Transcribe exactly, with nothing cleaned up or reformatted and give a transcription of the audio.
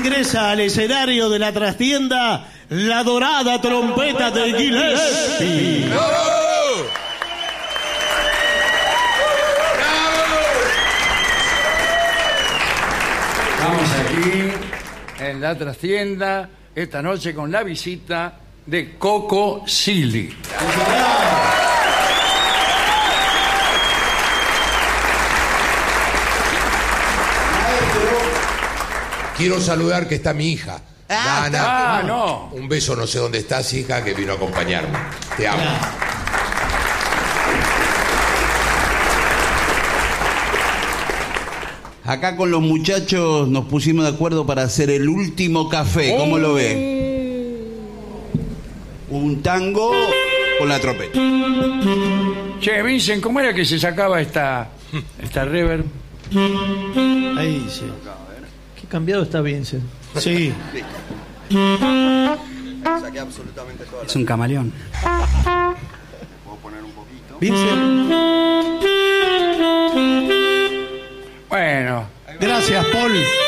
ingresa al escenario de la trastienda la dorada trompeta de Gillespie. Estamos aquí en la trastienda esta noche con la visita de Coco Silly. Quiero saludar que está mi hija, Ah, Dana. ah, no. Un beso, no sé dónde estás, hija, que vino a acompañarme. Te amo. Acá con los muchachos nos pusimos de acuerdo para hacer el último café. ¿Cómo lo ve? Un tango con la trompeta. Che, Vincent, ¿cómo era que se sacaba esta, esta reverb? Ahí sí. Qué cambiado está Vincent. Sí. Saqué absolutamente todo. Es un camaleón. Puedo poner un poquito. Vincent. Bueno. Gracias, Paul.